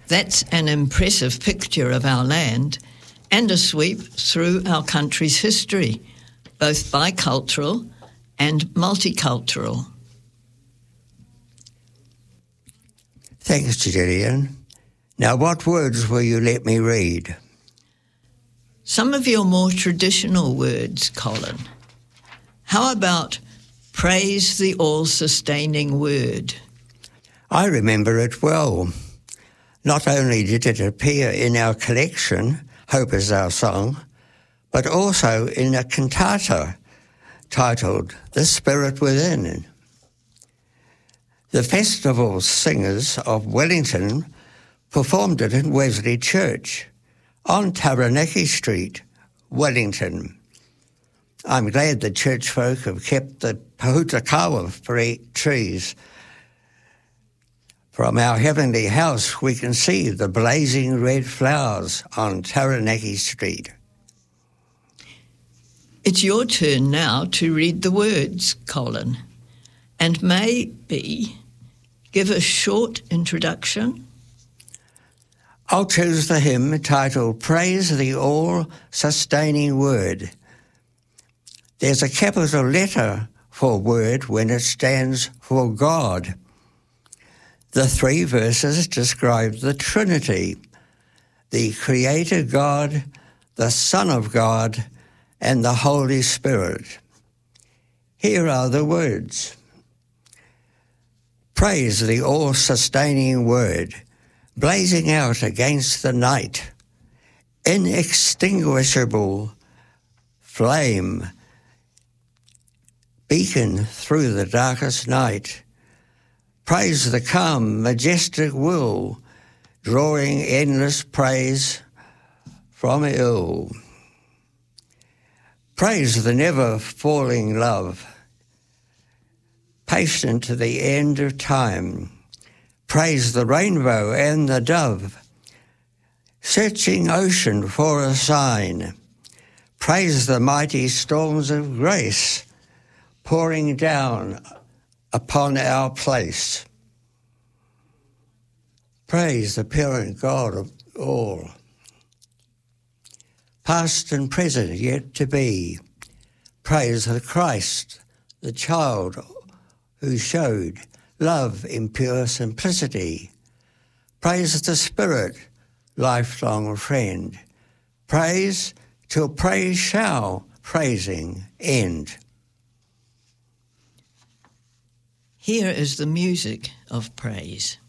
That's an impressive picture of our land and a sweep through our country's history, both bicultural and multicultural. Thanks, Gillian. Now, what words will you let me read? Some of your more traditional words, Colin. How about praise the all-sustaining word? I remember it well. Not only did it appear in our collection, Hope is Our Song, but also in a cantata titled The Spirit Within. The festival singers of Wellington performed it in Wesley Church on Taranaki Street, Wellington. I'm glad the church folk have kept the Pahutakawa trees. From our heavenly house, we can see the blazing red flowers on Taranaki Street. It's your turn now to read the words, Colin, and maybe give a short introduction. I'll choose the hymn titled Praise the All-Sustaining Word. There's a capital letter for word when it stands for God. The 3 verses describe the Trinity, the Creator God, the Son of God, and the Holy Spirit. Here are the words. Praise the all-sustaining word, blazing out against the night, inextinguishable flame, beacon through the darkest night. Praise the calm, majestic will, drawing endless praise from ill. Praise the never-falling love, patient to the end of time. Praise the rainbow and the dove, searching ocean for a sign. Praise the mighty storms of grace, pouring down upon our place. Praise the parent God of all, past and present yet to be. Praise the Christ, the child who showed love in pure simplicity. Praise the Spirit, lifelong friend. Praise till praise shall praising end. Here is the music of praise.